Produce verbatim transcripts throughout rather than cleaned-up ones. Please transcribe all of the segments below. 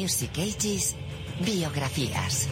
Music Ages, biografías.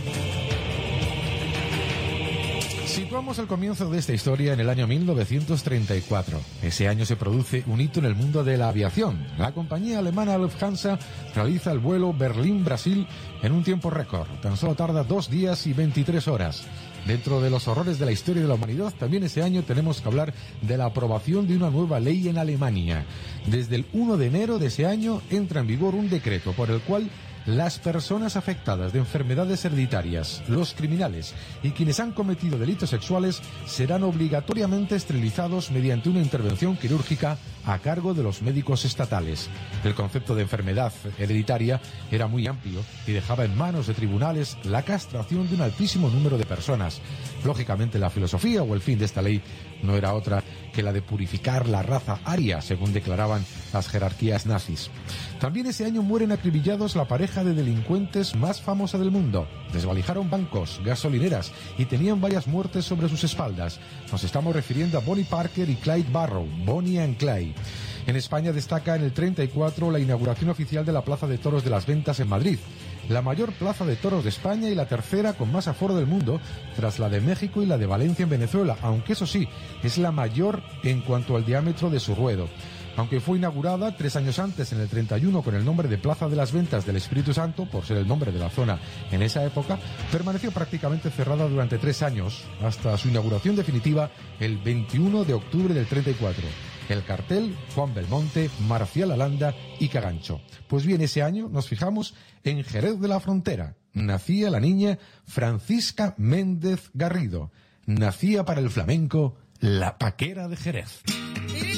Situamos el comienzo de esta historia en el año mil novecientos treinta y cuatro. Ese año se produce un hito en el mundo de la aviación. La compañía alemana Lufthansa realiza el vuelo Berlín-Brasil en un tiempo récord. Tan solo tarda dos días y veintitrés horas. Dentro de los horrores de la historia de la humanidad, también ese año tenemos que hablar de la aprobación de una nueva ley en Alemania. Desde el primero de enero de ese año entra en vigor un decreto por el cual las personas afectadas de enfermedades hereditarias, los criminales y quienes han cometido delitos sexuales serán obligatoriamente esterilizados mediante una intervención quirúrgica a cargo de los médicos estatales. El concepto de enfermedad hereditaria era muy amplio y dejaba en manos de tribunales la castración de un altísimo número de personas. Lógicamente, la filosofía o el fin de esta ley no era otra que la de purificar la raza aria, según declaraban las jerarquías nazis. También ese año mueren acribillados la pareja de delincuentes más famosa del mundo. Desvalijaron bancos, gasolineras y tenían varias muertes sobre sus espaldas. Nos estamos refiriendo a Bonnie Parker y Clyde Barrow, Bonnie and Clyde. En España destaca en el treinta y cuatro la inauguración oficial de la Plaza de Toros de las Ventas en Madrid, la mayor plaza de toros de España y la tercera con más aforo del mundo, tras la de México y la de Valencia en Venezuela, aunque eso sí, es la mayor en cuanto al diámetro de su ruedo. Aunque fue inaugurada tres años antes, en el treinta y uno, con el nombre de Plaza de las Ventas del Espíritu Santo, por ser el nombre de la zona en esa época, permaneció prácticamente cerrada durante tres años, hasta su inauguración definitiva el veintiuno de octubre del treinta y cuatro. El cartel, Juan Belmonte, Marcial Alanda y Cagancho. Pues bien, ese año nos fijamos en Jerez de la Frontera. Nacía la niña Francisca Méndez Garrido. Nacía para el flamenco la Paquera de Jerez.